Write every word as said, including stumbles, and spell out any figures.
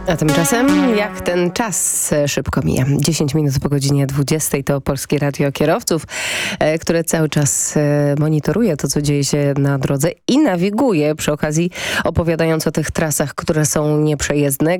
A tymczasem jak ten czas szybko mija. dziesięć minut po godzinie dwudziestej to Polskie Radio Kierowców, które cały czas monitoruje to, co dzieje się na drodze i nawiguje przy okazji, opowiadając o tych trasach, które są nieprzejezdne.